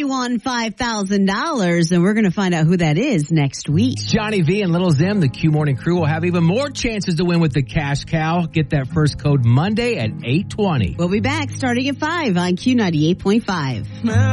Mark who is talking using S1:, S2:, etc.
S1: won $5,000, and we're going to find out who that is next week.
S2: Johnny V and Little Zim, the Q Morning Crew, will have even more chances to win with the Cash Cow. Get that first code Monday at 8:20.
S1: We'll be back starting at 5 on Q98.5.